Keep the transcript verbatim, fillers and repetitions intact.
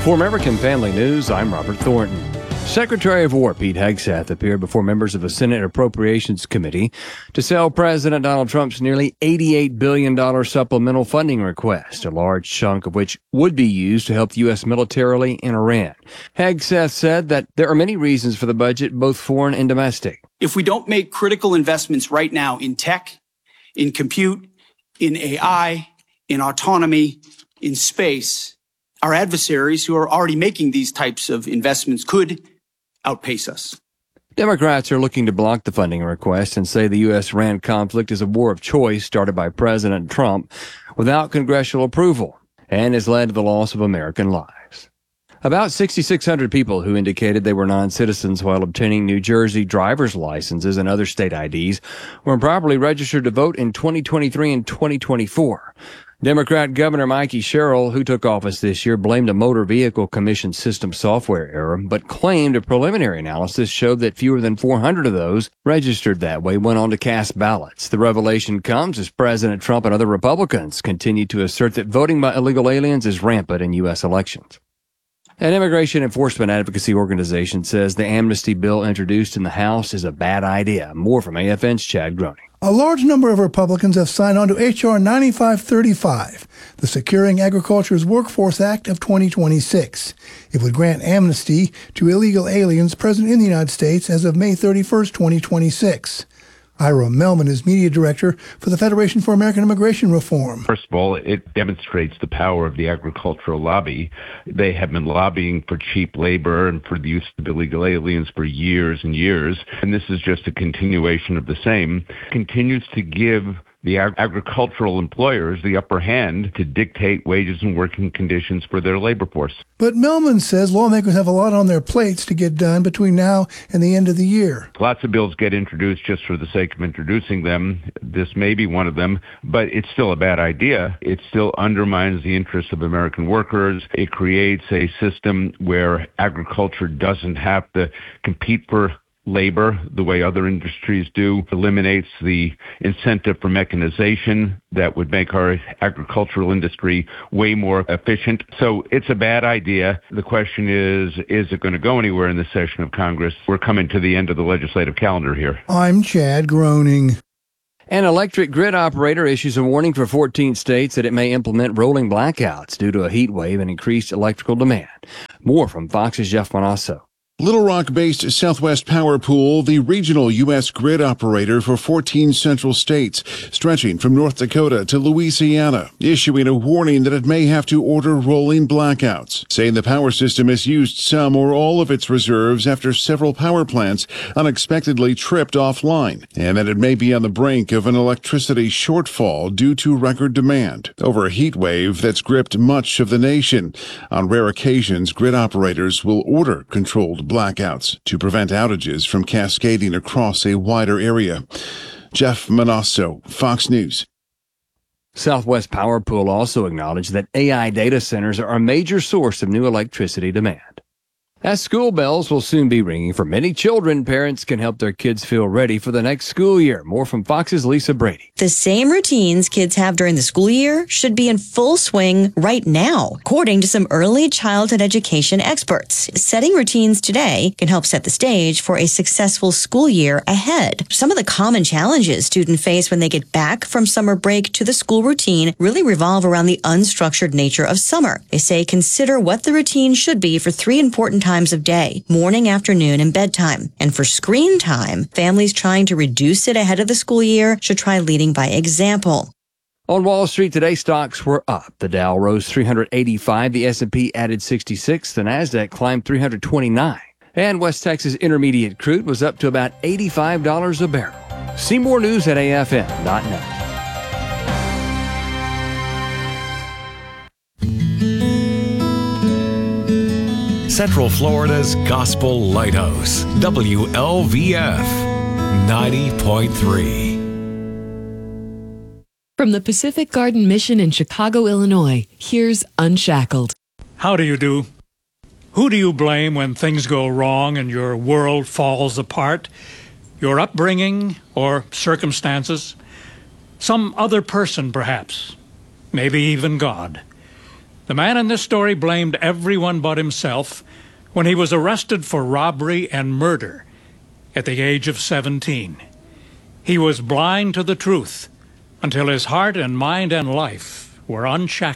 For American Family News, I'm Robert Thornton. Secretary of War Pete Hegseth appeared before members of the Senate Appropriations Committee to sell President Donald Trump's nearly eighty-eight billion dollars supplemental funding request, a large chunk of which would be used to help the U S militarily in Iran. Hegseth said that there are many reasons for the budget, both foreign and domestic. If we don't make critical investments right now in tech, in compute, in A I, in autonomy, in space, our adversaries who are already making these types of investments could outpace us. Democrats are looking to block the funding request and say the U S-Iran conflict is a war of choice started by President Trump without congressional approval and has led to the loss of American lives. About six thousand six hundred people who indicated they were non-citizens while obtaining New Jersey driver's licenses and other state I Ds were improperly registered to vote in twenty twenty-three and twenty twenty-four. Democrat Governor Mikey Sherrill, who took office this year, blamed a Motor Vehicle Commission system software error, but claimed a preliminary analysis showed that fewer than four hundred of those registered that way went on to cast ballots. The revelation comes as President Trump and other Republicans continue to assert that voting by illegal aliens is rampant in U S elections. An immigration enforcement advocacy organization says the amnesty bill introduced in the House is a bad idea. More from A F N's Chad Groening. A large number of Republicans have signed on to H R ninety-five thirty-five, the Securing Agriculture's Workforce Act of twenty twenty-six. It would grant amnesty to illegal aliens present in the United States as of May thirty-first, twenty twenty-six. Ira Melman is media director for the Federation for American Immigration Reform. First of all, it demonstrates the power of the agricultural lobby. They have been lobbying for cheap labor and for the use of illegal aliens for years and years. And this is just a continuation of the same. It continues to give the ag- agricultural employers the upper hand to dictate wages and working conditions for their labor force. But Melman says lawmakers have a lot on their plates to get done between now and the end of the year. Lots of bills get introduced just for the sake of introducing them. This may be one of them, but it's still a bad idea. It still undermines the interests of American workers. It creates a system where agriculture doesn't have to compete for labor the way other industries do, eliminates the incentive for mechanization that would make our agricultural industry way more efficient. So it's a bad idea. The question is, is it going to go anywhere in this session of Congress? We're coming to the end of the legislative calendar here. I'm Chad Groening. An electric grid operator issues a warning for fourteen states that it may implement rolling blackouts due to a heat wave and increased electrical demand. More from Fox's Jeff Manasso. Little Rock-based Southwest Power Pool, the regional U S grid operator for fourteen central states, stretching from North Dakota to Louisiana, issuing a warning that it may have to order rolling blackouts, saying the power system has used some or all of its reserves after several power plants unexpectedly tripped offline, and that it may be on the brink of an electricity shortfall due to record demand over a heat wave that's gripped much of the nation. On rare occasions, grid operators will order controlled blackouts to prevent outages from cascading across a wider area. Jeff Manasso, Fox News. Southwest Power Pool also acknowledged that A I data centers are a major source of new electricity demand. As school bells will soon be ringing for many children, parents can help their kids feel ready for the next school year. More from Fox's Lisa Brady. The same routines kids have during the school year should be in full swing right now, according to some early childhood education experts. Setting routines today can help set the stage for a successful school year ahead. Some of the common challenges students face when they get back from summer break to the school routine really revolve around the unstructured nature of summer. They say consider what the routine should be for three important times of day: morning, afternoon, and bedtime. And for screen time, families trying to reduce it ahead of the school year should try leading by example. On Wall Street today, stocks were up. The Dow rose three hundred eighty-five, the S and P added sixty-six, the Nasdaq climbed three hundred twenty-nine, and West Texas Intermediate crude was up to about eighty-five dollars a barrel. See more news at A F M dot net. Central Florida's Gospel Lighthouse, W L V F ninety point three. From the Pacific Garden Mission in Chicago, Illinois, here's Unshackled. How do you do? Who do you blame when things go wrong and your world falls apart? Your upbringing or circumstances? Some other person, perhaps. Maybe even God. The man in this story blamed everyone but himself when he was arrested for robbery and murder at the age of seventeen. He was blind to the truth until his heart and mind and life were unshackled.